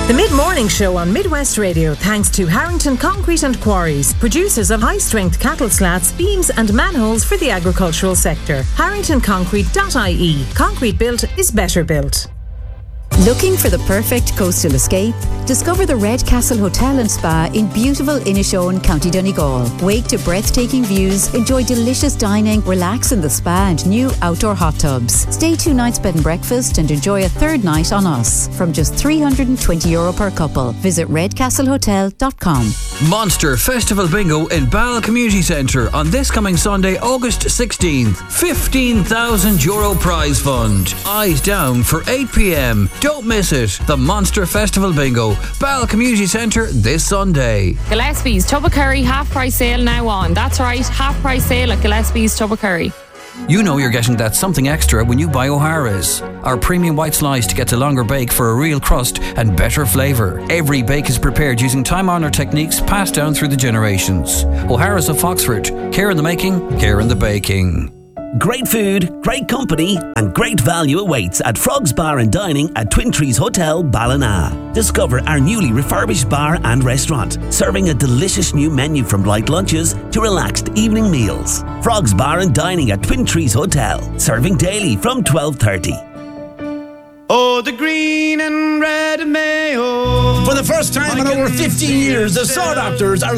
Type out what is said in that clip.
The Mid-Morning Show on Midwest Radio, thanks to Harrington Concrete and Quarries, producers of high-strength cattle slats, beams and manholes for the agricultural sector. HarringtonConcrete.ie. Concrete built is better built. Looking for the perfect coastal escape? Discover the Red Castle Hotel and Spa in beautiful Inishowen, County Donegal. Wake to breathtaking views, enjoy delicious dining, relax in the spa and new outdoor hot tubs. Stay 2 nights bed and breakfast and enjoy a third night on us from just €320 per couple. Visit redcastlehotel.com. Monster Festival Bingo in Ball Community Centre on this coming Sunday, August 16th. €15,000 prize fund. Eyes down for 8 p.m. Don't miss it. The Monster Festival Bingo, Ball Community Centre this Sunday. Gillespie's Tub of Curry half price sale now on. That's right, half price sale at Gillespie's Tub of Curry. You know you're getting that something extra when you buy O'Hara's. Our premium white slice gets a longer bake for a real crust and better flavour. Every bake is prepared using time-honoured techniques passed down through the generations. O'Hara's of Foxford. Care in the making, care in the baking. Great food, great company and great value awaits at Frogs Bar and Dining at Twin Trees Hotel, Ballina. Discover our newly refurbished bar and restaurant, serving a delicious new menu from light lunches to relaxed evening meals. Frogs Bar and Dining at Twin Trees Hotel, serving daily from 12:30. Oh, the green and red mayo. For the first time in over 15 years, the Saw Doctors are